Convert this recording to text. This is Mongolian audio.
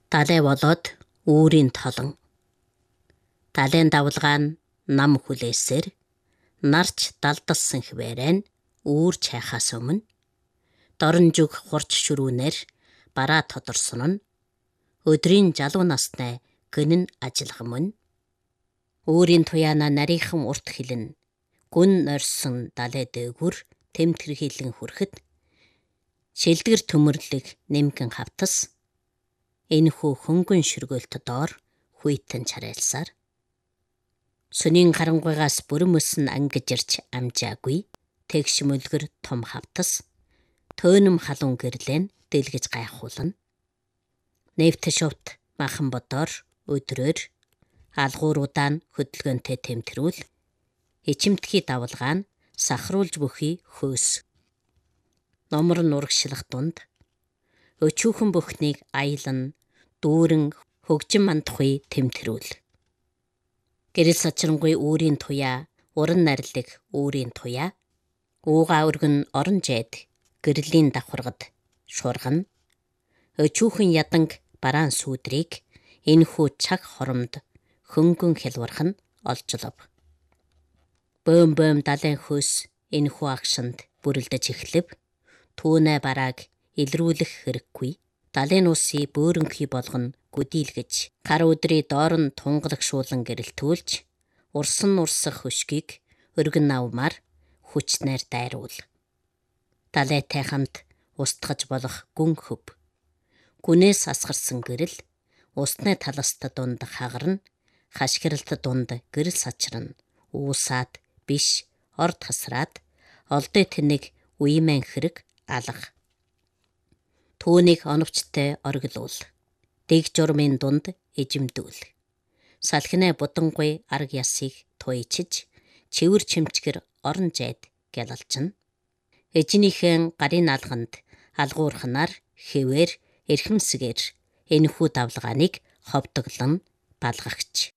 Далай болоод үүрийн толон. Далайн давлгаа нь нам хүлээсээр нарч далдалсан хвээрэн үүр чайхаас өмнө дорн зүг хурч шүрүүнээр бараа тодорсон нь өдрийн залуу насны гэнэн ажиллах мөн өөрийн туяана нарийнхан урт хилэн гүн норсон далай дээгүр тэмтгэр хилэн хүрэхэд шилдгэр төмөрлөг нэмгэн хавтас энэхүү хөнгөн шүргөөлт доор хүйтэн чарайлсаар сүнийн харангуйгаас бүрэн мөсөн ангижирч амжаагүй тэгш мөлгөр том хавтас төөнөм халуун гэрлэн дэлгэж гайхуулна. Нэвт шовт махан бодоор өдрөөр алгууруудаа нь хөдөлгөөнтэй тэмтрүүл ичимтгий давлгаа нь сахруулж бүхий хөөс. Номор нурагшлах дунд өчүүхэн бүхнийг аялан дүүрэн хөгжин мандахуй тэмтрүүл. Гэрэл сочронгүй үүрийн туяа, уран нарилэг үүрийн туяа, уугаа өргөн орон жайд гэрлийн давхаргад шуургана. Өчүүхэн яданг бараан сүудрийг энэхүү цаг хоромд хөнгөн хялварх нь олжлов. Бөөм далайн хөөс энэхүү агшинд бүрэлдэж эхлэв. Түүнэ барааг илрүүлэх хэрэггүй. Далайн уусыг бөөрөнхий болгоно гүдийлгэж, гар өдрий доор нь тунгалагшуулан гэрэлтүүлж, урсан урсах хөшгийг өргөн авмаар хүчнээр дайруул. Далайтай хамт устгаж болох гүн хөв. Гүнээс асгарсан гэрэл, усны таласт дунд хагарна, хашгиралт дунд гэрэл сачрна, уусаад биш, орд хасраад, олдой тэнэг уймэн хэрэг алга. Түүнийг оновчтой оргилуул. Дэг журмын дунд эжимдүүл. Салхинай будангуй арг ясыг туйчиж, чивэр чимчгэр орон жайд гялалжна. Эжнийхэн гарын алганд алгуурханаар хэвээр эрхэмсгээр энэхүү давлгааныг ховдоглон балгагч.